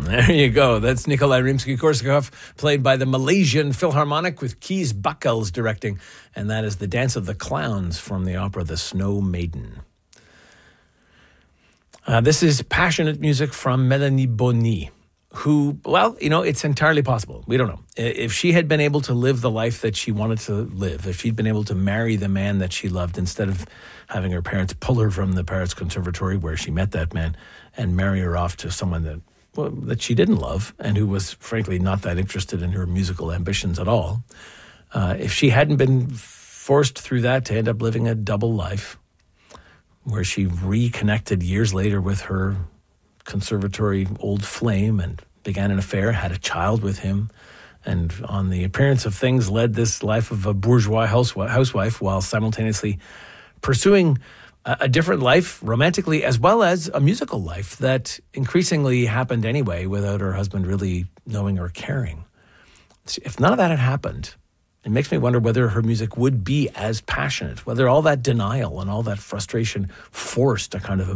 There you go. That's Nikolai Rimsky-Korsakov, played by the Malaysian Philharmonic with Kees Buckels directing. And that is the Dance of the Clowns from the opera The Snow Maiden. This is passionate music from Mélanie Bonny, who, well, it's entirely possible. We don't know. If she had been able to live the life that she wanted to live, if she'd been able to marry the man that she loved instead of having her parents pull her from the Paris Conservatory where she met that man and marry her off to someone that she didn't love and who was, frankly, not that interested in her musical ambitions at all, if she hadn't been forced through that to end up living a double life where she reconnected years later with her conservatory old flame and began an affair, had a child with him, and on the appearance of things led this life of a bourgeois housewife while simultaneously pursuing a different life romantically as well as a musical life that increasingly happened anyway without her husband really knowing or caring. If none of that had happened, it makes me wonder whether her music would be as passionate, whether all that denial and all that frustration forced a kind of